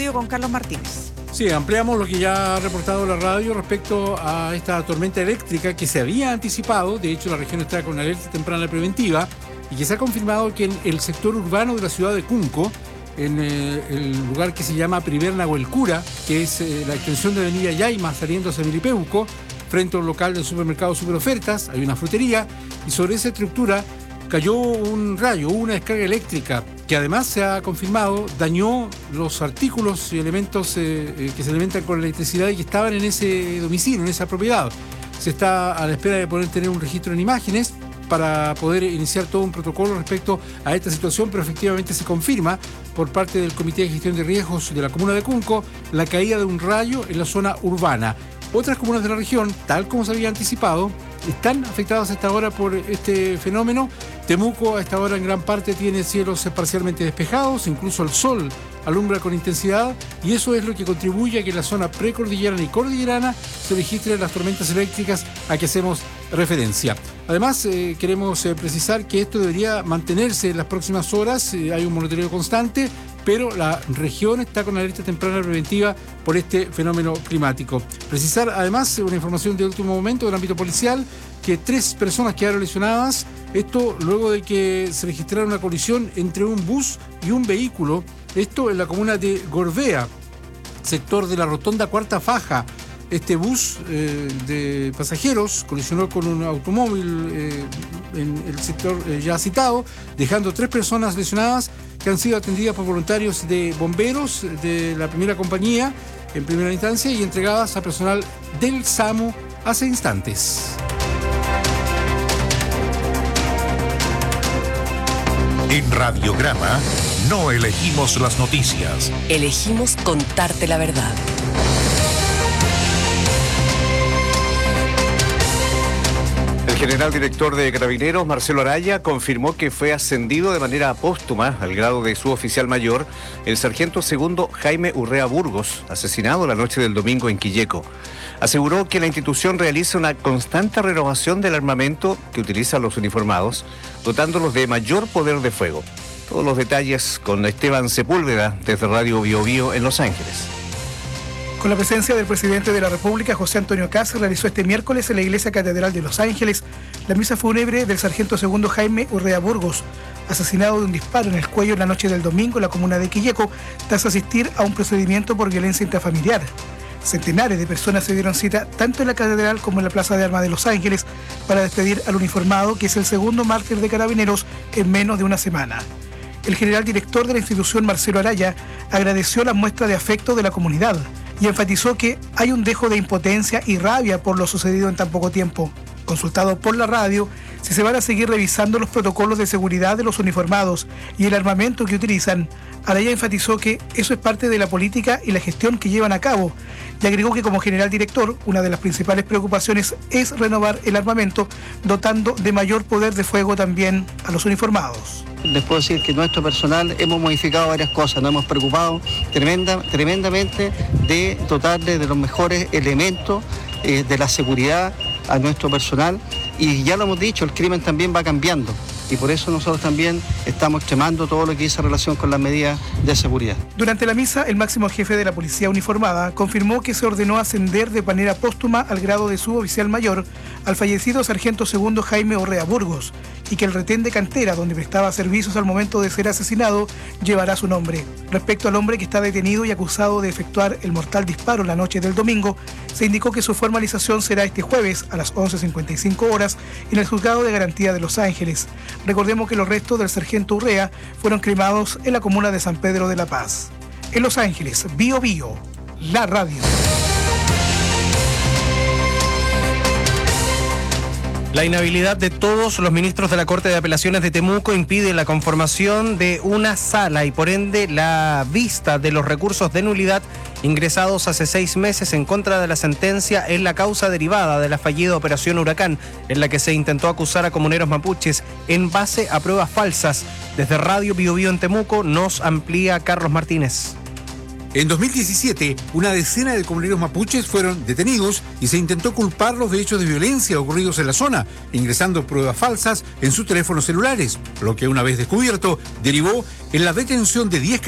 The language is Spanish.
radio con Carlos Martínez. Sí, ampliamos lo que ya ha reportado la radio respecto a esta tormenta eléctrica que se había anticipado. De hecho, la región está con alerta temprana preventiva y que se ha confirmado que en el sector urbano de la ciudad de Cunco, en el lugar que se llama Primer Nahuelcura, que es la extensión de avenida Yaima saliendo hacia Milipeuco, frente a un local del supermercado Superofertas, hay una frutería, y sobre esa estructura cayó un rayo, una descarga eléctrica, que además se ha confirmado dañó los artículos y elementos que se alimentan con electricidad y que estaban en ese domicilio, en esa propiedad. Se está a la espera de poder tener un registro en imágenes para poder iniciar todo un protocolo respecto a esta situación, pero efectivamente se confirma por parte del Comité de Gestión de Riesgos de la comuna de Cunco la caída de un rayo en la zona urbana. Otras comunas de la región, tal como se había anticipado, están afectadas a esta hora por este fenómeno. Temuco a esta hora en gran parte tiene cielos parcialmente despejados, incluso el sol alumbra con intensidad, y eso es lo que contribuye a que en la zona precordillerana y cordillerana se registren las tormentas eléctricas a que hacemos referencia. Además, queremos precisar que esto debería mantenerse en las próximas horas. Hay un monitoreo constante, pero la región está con alerta temprana preventiva por este fenómeno climático. Precisar además una información de último momento del ámbito policial, que 3 personas quedaron lesionadas, esto luego de que se registrara una colisión entre un bus y un vehículo, esto en la comuna de Gorbea, sector de la rotonda Cuarta Faja. Este bus de pasajeros colisionó con un automóvil en el sector ya citado, dejando 3 personas lesionadas que han sido atendidas por voluntarios de bomberos de la primera compañía en primera instancia y entregadas a personal del SAMU hace instantes. En Radiograma no elegimos las noticias. Elegimos contarte la verdad. El general director de Carabineros, Marcelo Araya, confirmó que fue ascendido de manera póstuma al grado de suboficial mayor el sargento segundo Jaime Urrea Burgos, asesinado la noche del domingo en Quilleco. Aseguró que la institución realiza una constante renovación del armamento que utilizan los uniformados, dotándolos de mayor poder de fuego. Todos los detalles con Esteban Sepúlveda desde Radio Bio Bio en Los Ángeles. Con la presencia del presidente de la República, José Antonio Kast, se realizó este miércoles en la Iglesia Catedral de Los Ángeles la misa fúnebre del sargento segundo Jaime Urrea Burgos, asesinado de un disparo en el cuello en la noche del domingo en la comuna de Quilleco, tras asistir a un procedimiento por violencia intrafamiliar. Centenares de personas se dieron cita tanto en la Catedral como en la Plaza de Armas de Los Ángeles para despedir al uniformado, que es el segundo mártir de Carabineros en menos de una semana. El general director de la institución, Marcelo Araya, agradeció la muestra de afecto de la comunidad y enfatizó que hay un dejo de impotencia y rabia por lo sucedido en tan poco tiempo. Consultado por la radio si se van a seguir revisando los protocolos de seguridad de los uniformados y el armamento que utilizan, Araya enfatizó que eso es parte de la política y la gestión que llevan a cabo, y agregó que como general director, una de las principales preocupaciones es renovar el armamento, dotando de mayor poder de fuego también a los uniformados. Les puedo decir que nuestro personal hemos modificado varias cosas, nos hemos preocupado tremendamente de dotarle de los mejores elementos de la seguridad a nuestro personal, y ya lo hemos dicho, el crimen también va cambiando. Y por eso nosotros también estamos extremando todo lo que dice relación con las medidas de seguridad. Durante la misa, el máximo jefe de la policía uniformada confirmó que se ordenó ascender de manera póstuma al grado de suboficial mayor al fallecido sargento segundo Jaime Urrea Burgos, y que el retén de cantera, donde prestaba servicios al momento de ser asesinado, llevará su nombre. Respecto al hombre que está detenido y acusado de efectuar el mortal disparo la noche del domingo, se indicó que su formalización será este jueves a las 11:55 horas en el Juzgado de Garantía de Los Ángeles. Recordemos que los restos del sargento Urrea fueron cremados en la comuna de San Pedro de la Paz. En Los Ángeles, Bio Bio, la radio. La inhabilidad de todos los ministros de la Corte de Apelaciones de Temuco impide la conformación de una sala y por ende la vista de los recursos de nulidad ingresados hace 6 meses en contra de la sentencia en la causa derivada de la fallida Operación Huracán, en la que se intentó acusar a comuneros mapuches en base a pruebas falsas. Desde Radio Bio Bio en Temuco nos amplía Carlos Martínez. En 2017, una decena de comuneros mapuches fueron detenidos y se intentó culparlos de hechos de violencia ocurridos en la zona, ingresando pruebas falsas en sus teléfonos celulares, lo que una vez descubierto derivó en la detención de 10